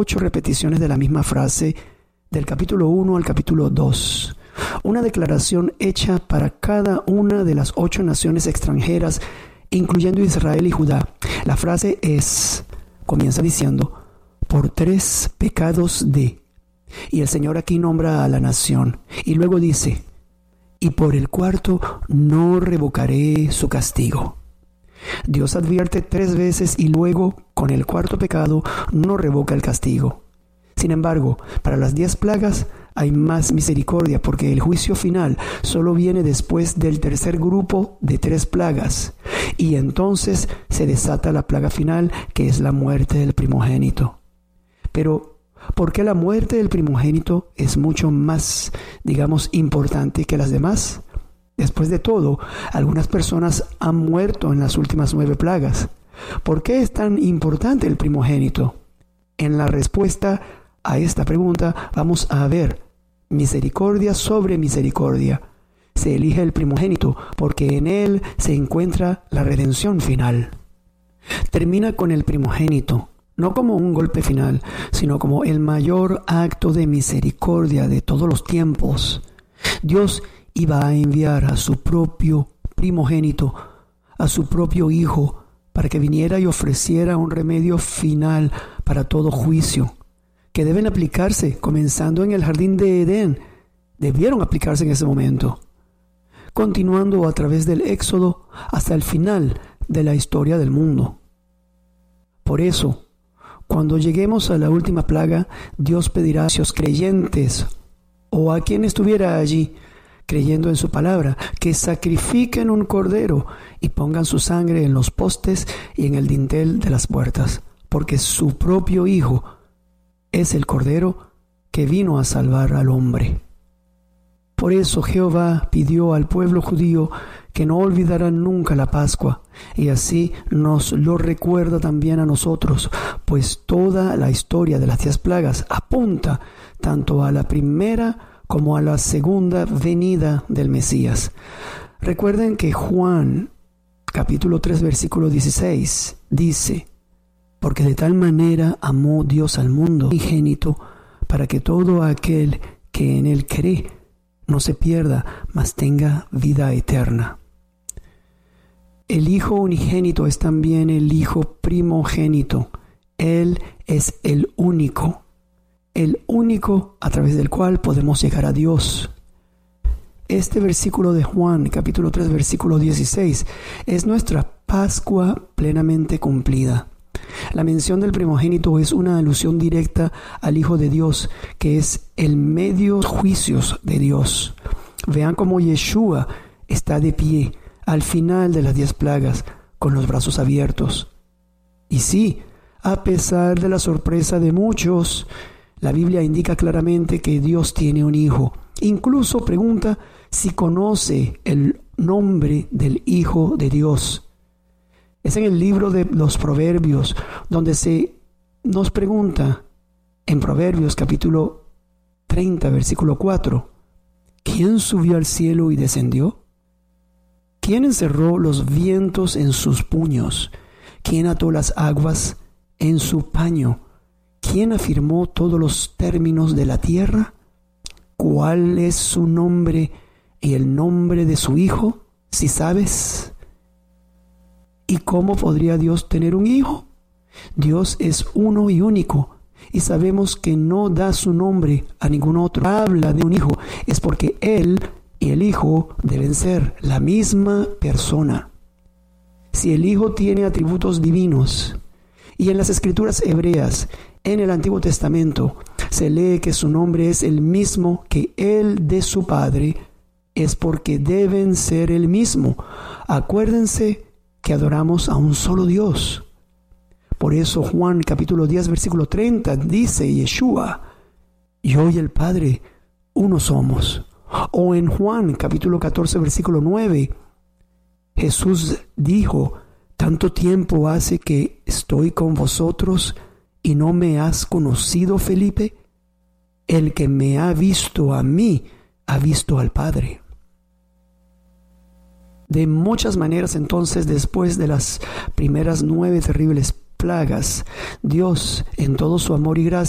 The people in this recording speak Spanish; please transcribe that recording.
8 repeticiones de la misma frase del capítulo 1 al capítulo 2. Una declaración hecha para cada una de las 8 naciones extranjeras, incluyendo Israel y Judá. La frase comienza diciendo, por 3 pecados de, y el Señor aquí nombra a la nación, y luego dice, y por el 4 no revocaré su castigo. Dios advierte 3 veces y luego, con el 4 pecado, no revoca el castigo. Sin embargo, para las 10 plagas hay más misericordia porque el juicio final solo viene después del tercer grupo de 3 plagas. Y entonces se desata la plaga final, que es la muerte del primogénito. Pero, ¿por qué la muerte del primogénito es mucho más, importante que las demás? Después de todo, algunas personas han muerto en las últimas 9 plagas. ¿Por qué es tan importante el primogénito? En la respuesta a esta pregunta vamos a ver misericordia sobre misericordia. Se elige el primogénito porque en él se encuentra la redención final. Termina con el primogénito, no como un golpe final, sino como el mayor acto de misericordia de todos los tiempos. Dios iba a enviar a su propio primogénito, a su propio Hijo, para que viniera y ofreciera un remedio final para todo juicio, que deben aplicarse comenzando en el jardín de Edén. Debieron aplicarse en ese momento, continuando a través del Éxodo hasta el final de la historia del mundo. Por eso, cuando lleguemos a la última plaga, Dios pedirá a los creyentes o a quien estuviera allí creyendo en su palabra, que sacrifiquen un cordero y pongan su sangre en los postes y en el dintel de las puertas, porque su propio Hijo es el cordero que vino a salvar al hombre. Por eso Jehová pidió al pueblo judío que no olvidaran nunca la Pascua, y así nos lo recuerda también a nosotros, pues toda la historia de las 10 plagas apunta tanto a la primera como a la segunda venida del Mesías. Recuerden que Juan, capítulo 3, versículo 16, dice, porque de tal manera amó Dios al mundo unigénito, para que todo aquel que en él cree no se pierda, mas tenga vida eterna. El Hijo unigénito es también el Hijo primogénito. Él es el único a través del cual podemos llegar a Dios. Este versículo de Juan, capítulo 3, versículo 16, es nuestra Pascua plenamente cumplida. La mención del primogénito es una alusión directa al Hijo de Dios, que es el medio de juicios de Dios. Vean cómo Yeshua está de pie al final de las 10 plagas, con los brazos abiertos. Y sí, a pesar de la sorpresa de muchos, la Biblia indica claramente que Dios tiene un hijo. Incluso pregunta si conoce el nombre del Hijo de Dios. Es en el libro de los Proverbios donde se nos pregunta, en Proverbios capítulo 30, versículo 4, ¿quién subió al cielo y descendió? ¿Quién encerró los vientos en sus puños? ¿Quién ató las aguas en su paño? ¿Quién afirmó todos los términos de la tierra? ¿Cuál es su nombre y el nombre de su hijo? Si sabes. ¿Y cómo podría Dios tener un hijo? Dios es uno y único, y sabemos que no da su nombre a ningún otro. Habla de un hijo, es porque Él y el Hijo deben ser la misma persona. Si el Hijo tiene atributos divinos, y en las Escrituras hebreas, en el Antiguo Testamento, se lee que su nombre es el mismo que el de su Padre, es porque deben ser el mismo. Acuérdense que adoramos a un solo Dios. Por eso Juan capítulo 10 versículo 30 dice Yeshua, yo y el Padre uno somos. O en Juan capítulo 14 versículo 9, Jesús dijo, tanto tiempo hace que estoy con vosotros y no me has conocido, Felipe. El que me ha visto a mí, ha visto al Padre. De muchas maneras, entonces, después de las primeras 9 terribles plagas, Dios, en todo su amor y gracia,